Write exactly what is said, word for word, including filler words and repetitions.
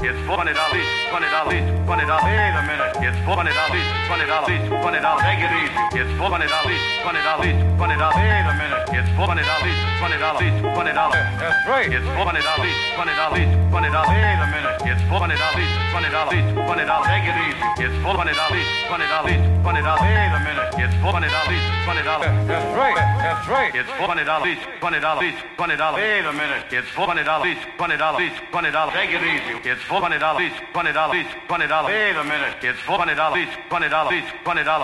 It's twenty dollars each. Twenty dollars each. Twenty dollars. Wait a minute. It's twenty dollars each. Twenty dollars each. Twenty dollars. Take it easy. It's twenty dollars each. Twenty dollars each. Twenty dollars. Wait a minute. It's twenty dollars each. Twenty dollars each. Twenty dollars. That's right. It's twenty dollars each. Twenty dollars each. Twenty dollars. Wait a minute. It's twenty dollars each. Twenty dollars each. Twenty dollars. Take it easy. It's twenty dollars each. Twenty dollars each. Twenty dollars. Wait a minute. It's twenty dollars each. Twenty dollars. That's right. That's right. It's twenty dollars each. Twenty dollars each. Twenty dollars. Wait a minute. It's twenty dollars each. Twenty dollars each. Twenty dollars. Take it easy. It's twenty dollars each. Twenty dollars each. Twenty dollars. Wait a minute. It's twenty dollars each. Twenty dollars each. Twenty dollars.